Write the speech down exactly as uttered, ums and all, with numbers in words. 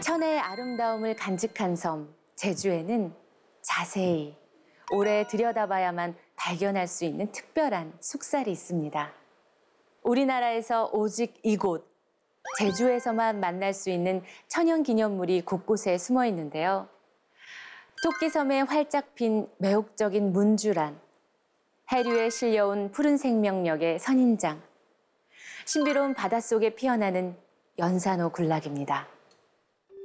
천혜의 아름다움을 간직한 섬, 제주에는 자세히, 오래 들여다봐야만 발견할 수 있는 특별한 숙살이 있습니다. 우리나라에서 오직 이곳, 제주에서만 만날 수 있는 천연기념물이 곳곳에 숨어 있는데요. 토끼섬에 활짝 핀 매혹적인 문주란, 해류에 실려온 푸른 생명력의 선인장, 신비로운 바닷속에 피어나는 연산호 군락입니다.